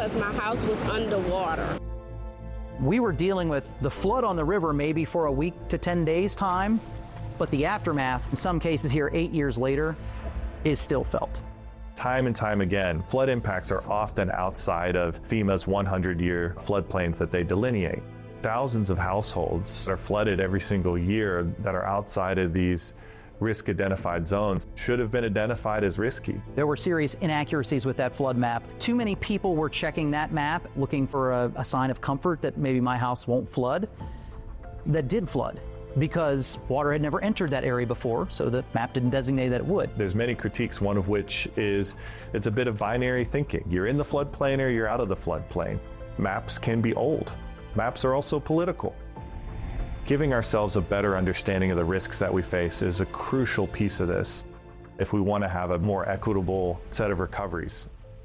because my house was underwater. We were dealing with the flood on the river maybe for a week to 10 days time, but the aftermath, in some cases here 8 years later, is still felt. Time and time again, flood impacts are often outside of FEMA's 100-year floodplains that they delineate. Thousands of households are flooded every single year that are outside of these risk-identified zones, should have been identified as risky. There were serious inaccuracies with that flood map. Too many people were checking that map, looking for a sign of comfort that maybe my house won't flood, that did flood, because water had never entered that area before, so the map didn't designate that it would. There's many critiques, one of which is it's a bit of binary thinking. You're in the floodplain or you're out of the floodplain. Maps can be old. Maps are also political. Giving ourselves a better understanding of the risks that we face is a crucial piece of this if we want to have a more equitable set of recoveries.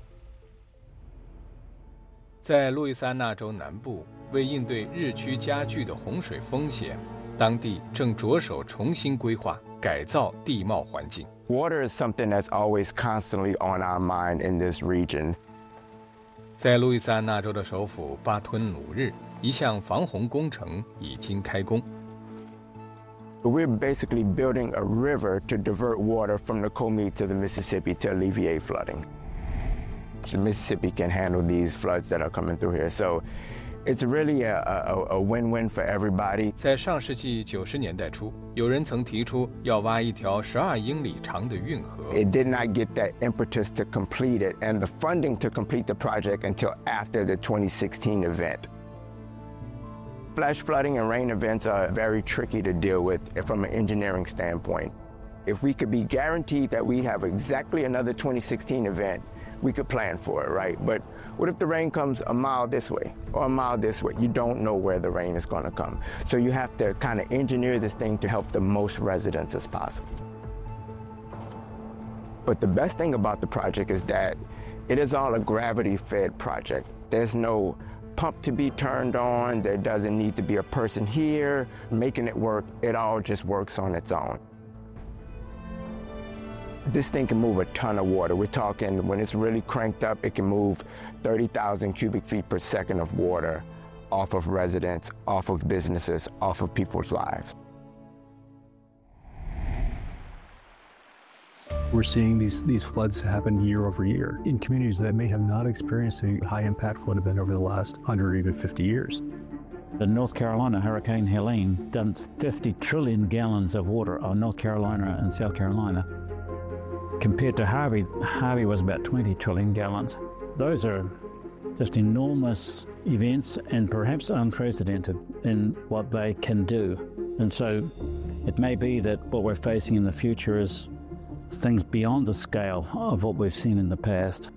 在路易斯安那州南部，为应对日趋加剧的洪水风险，当地正着手重新规划、改造地貌环境。 Water is something that's always constantly on our mind in this region. 在路易斯安那州的首府巴吞鲁日，一项防洪工程已经开工。 We're basically building a river to divert water from the Comey to the Mississippi to alleviate flooding. The Mississippi can handle these floods that are coming through here, so it's really a win-win for everybody. 在上世纪90年代初，有人曾提出要挖一条12英里长的运河。 It did not get that impetus to complete it and the funding to complete the project until after the 2016 event. Flash flooding and rain events are very tricky to deal with from an engineering standpoint. If we could be guaranteed that we'd have exactly another 2016 event, we could plan for it, right? But what if the rain comes a mile this way or a mile this way? You don't know where the rain is going to come. So you have to kind of engineer this thing to help the most residents as possible. But the best thing about the project is that it is all a gravity-fed project. There's no pump to be turned on. There doesn't need to be a person here making it work. It all just works on its own. This thing can move a ton of water. We're talking, when it's really cranked up, it can move 30,000 cubic feet per second of water off of residents, off of businesses, off of people's lives. We're seeing these floods happen year over year in communities that may have not experienced a high-impact flood event over the last 100 or even 50 years. The North Carolina Hurricane Helene dumped 50 trillion gallons of water on North Carolina and South Carolina. Compared to Harvey, Harvey was about 20 trillion gallons. Those are just enormous events and perhaps unprecedented in what they can do. And so it may be that what we're facing in the future is things beyond the scale of what we've seen in the past.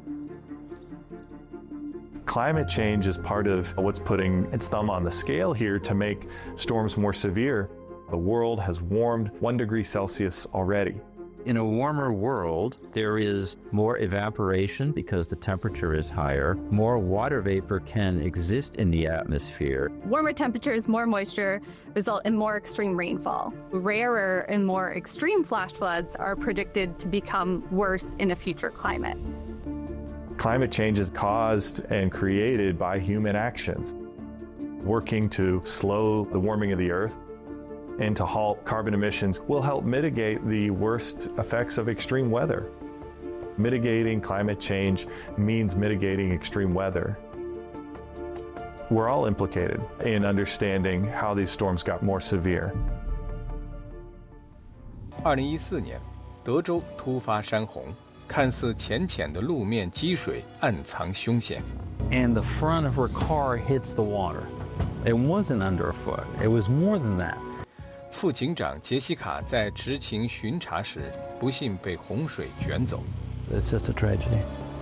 Climate change is part of what's putting its thumb on the scale here to make storms more severe. The world has warmed 1 degree Celsius already. In a warmer world, there is more evaporation because the temperature is higher. More water vapor can exist in the atmosphere. Warmer temperatures, more moisture result in more extreme rainfall. Rarer and more extreme flash floods are predicted to become worse in a future climate. Climate change is caused and created by human actions. Working to slow the warming of the earth and to halt carbon emissions will help mitigate the worst effects of extreme weather. Mitigating climate change means mitigating extreme weather. We're all implicated in understanding how these storms got more severe. 2014年，德州突发山洪，看似浅浅的路面积水暗藏凶险。 And the front of her car hits the water. It wasn't under a foot. It was more than that. 副警长杰西卡在执勤巡查时，不幸被洪水卷走。 It's just a tragedy.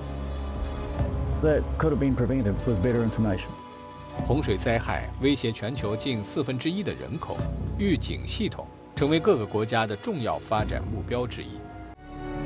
That could have been prevented with better information. 洪水灾害威胁全球近1/4的人口，预警系统成为各个国家的重要发展目标之一。